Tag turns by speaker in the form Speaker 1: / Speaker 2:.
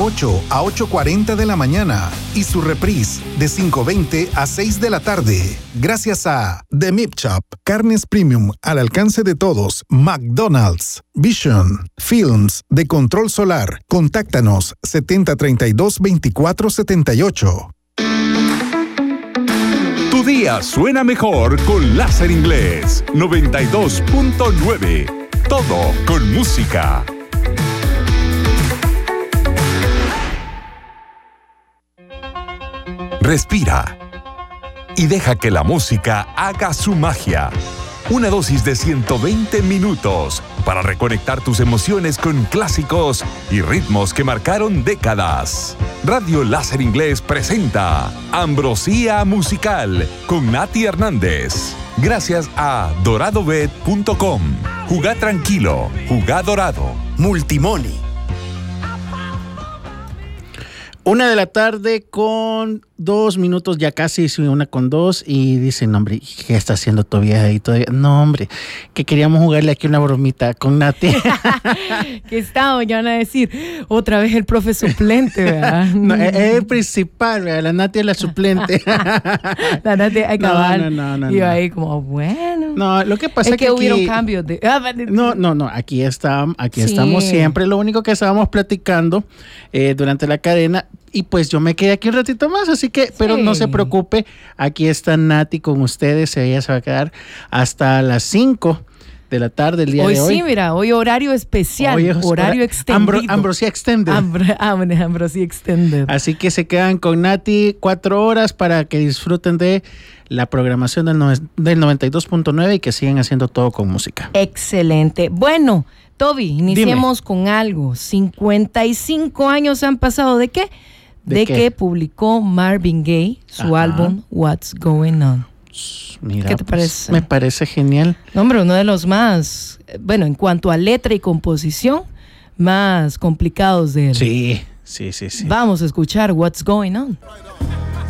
Speaker 1: 8 a 8:40 de la mañana y su reprise de 5:20 a 6 de la tarde. Gracias a The Meat Shop, carnes premium al alcance de todos. McDonald's, Vision, Films de Control Solar. Contáctanos 7032-2478.
Speaker 2: Tu día suena mejor con Láser Inglés 92.9. Todo con música. Respira y deja que la música haga su magia. Una dosis de 120 minutos para reconectar tus emociones con clásicos y ritmos que marcaron décadas. Radio Láser Inglés presenta Ambrosía Musical con Nati Hernández. Gracias a doradobet.com. Jugá tranquilo, jugá dorado.
Speaker 3: Multimoney. 1:00 con 2 minutos, ya casi, 1:02, y dicen, hombre, ¿qué está haciendo todavía ahí? No, hombre, que queríamos jugarle aquí una bromita con Nati.
Speaker 4: Que estaba, ya van a decir, otra vez el profe suplente, ¿verdad?
Speaker 3: No, es el principal, ¿verdad? La Nati es la suplente.
Speaker 4: La Nati hay que acabar.
Speaker 3: No.
Speaker 4: Y ahí como, bueno.
Speaker 3: No, lo que pasa es que
Speaker 4: hubieron
Speaker 3: aquí,
Speaker 4: cambios de...
Speaker 3: No, aquí estamos siempre. Lo único que estábamos platicando durante la cadena, y pues yo me quedé aquí un ratito más, así que, sí. Pero no se preocupe, aquí está Nati con ustedes, ella se va a quedar hasta las 5 de la tarde el día de hoy.
Speaker 4: Hoy sí, mira, hoy horario especial, horario extendido.
Speaker 3: Ambrosía Extended.
Speaker 4: Ambrosía Extended.
Speaker 3: Así que se quedan con Nati 4 horas para que disfruten de la programación del 92.9 y que sigan haciendo todo con música.
Speaker 4: Excelente. Bueno, Toby, iniciemos con algo. 55 años han pasado, ¿de qué? De que publicó Marvin Gaye su álbum What's Going On.
Speaker 3: Mira,
Speaker 4: ¿qué te parece?
Speaker 3: Me parece genial.
Speaker 4: No, hombre, uno de los más, bueno, en cuanto a letra y composición, más complicados de él.
Speaker 3: Sí.
Speaker 4: Vamos a escuchar What's Going On.